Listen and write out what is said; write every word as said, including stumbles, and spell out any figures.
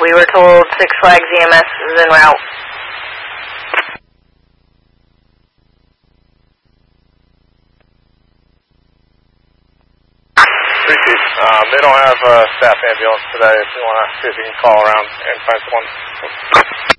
We were told Six Flags E M S is en route. Repeat. Um, they don't have a uh, staff ambulance today. If you want to see if you can call around and find someone.